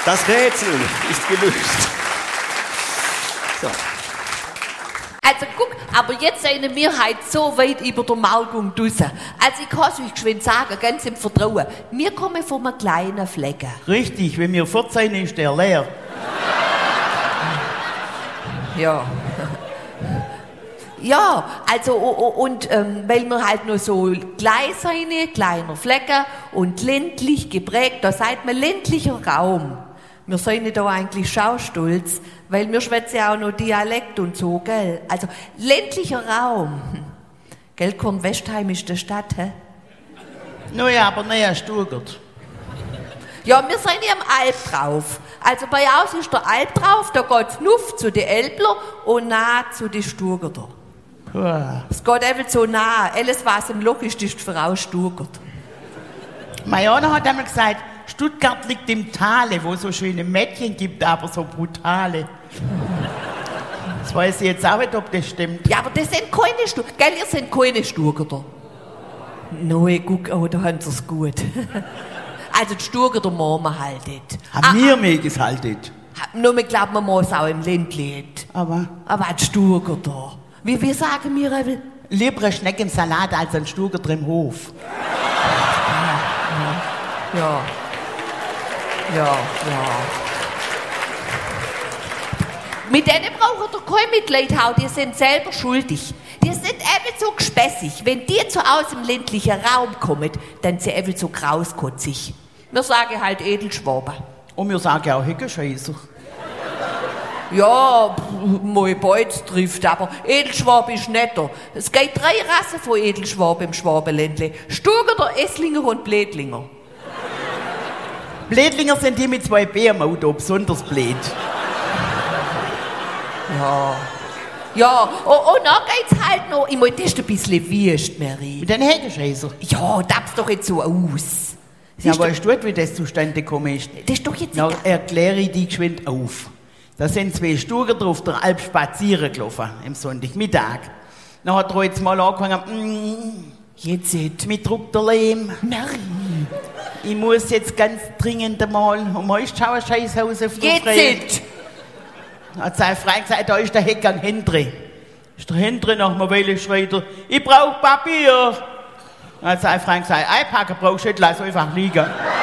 Das Rätsel ist gelöst. So. Also guck, aber jetzt sind wir halt so weit über der Markung draussen. Also ich kann es euch geschwind sagen, ganz im Vertrauen. Wir kommen von einem kleinen Flecken. Richtig, wenn wir 14 ist der leer. Ja. Ja, also und weil wir halt nur so klein sind, kleiner Flecken und ländlich geprägt, da sagt man ländlicher Raum. Wir sind da eigentlich schaustolz, weil wir schwätzen ja auch noch Dialekt und so, gell? Also ländlicher Raum. Gell, Kornwestheim ist der Stadt, hä? Naja, aber näher Stuttgart. Ja, wir sind ja am Alp drauf. Also bei uns ist der Alp drauf, da geht's nuff zu den Elbler und nah zu den Stuttgarter. Es geht einfach so nah. Alles, was im Loch ist, ist für auch Stuttgart. Mariana hat einmal gesagt, Stuttgart liegt im Tale, wo es so schöne Mädchen gibt, aber so brutale. Das weiß ich jetzt auch nicht, ob das stimmt. Ja, aber das sind keine Stuttgarter. Gell, ihr seid keine Stuttgarter. Nein, guck, oh, da haben sie es gut. Also die Stuttgarter machen wir halt nicht. Wir mögen es halt nicht. Nur wir glauben, man muss auch im Ländle nicht. Aber die Stuttgarter. Wie sagen wir eben? Lieber ein Schneckensalat als ein Stuttgarter im Hof. Ja. Mit denen braucht ihr kein Mitleid haben, die sind selber schuldig. Die sind eben so gespässig. Wenn die zu aus dem ländlichen Raum kommen, dann sind sie eben so grauskotzig. Wir sagen halt Edelschwaben. Und wir sagen auch Heckenscheißer. Ja, mein Beutz trifft, aber Edelschwab ist netter. Es gibt 3 Rassen von Edelschwab im Schwabenländle. Stuttgarter, Esslinger und Blädlinger. Blädlinger sind die mit 2 B am Auto, besonders blöd. Ja, und dann geht's halt noch, ich meine, das ist ein bisschen Wüst, Mary. Mit den Heckenscheißer? Ja, dab's doch jetzt so aus. Ja, weißt du, wie das zustande gekommen ist? Das ist doch jetzt Na, egal. erkläre ich dir geschwind auf. Da sind 2 Stuttgarter auf der Alp spazieren gelaufen, am Sonntagmittag. Dann hat er jetzt mal angefangen, Jetzt mit Druck der Lehm. Mary. Ich muss jetzt ganz dringend einmal ist schau ein Scheißhaus auf der Jetzt! Hat sein Freund gesagt, da ist der Heckgang Hendry. Ist der Hendry nach einer Weile schreit er, ich brauch Papier. Dann hat sein Freund gesagt, einpacken brauchst du nicht, lass einfach liegen.